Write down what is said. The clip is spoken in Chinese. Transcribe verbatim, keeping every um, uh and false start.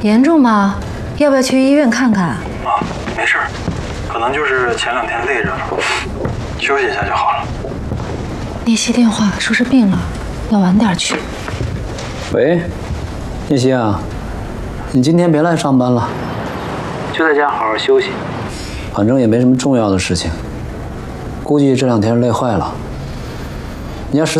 严重吗？要不要去医院看看？ 啊，没事，可能就是前两天累着了，休息一下就好了。 聂曦电话说是病了，要晚点去。 喂，聂曦啊，你今天别来上班了，就在家好好休息。反正也没什么重要的事情，估计这两天累坏了。你要实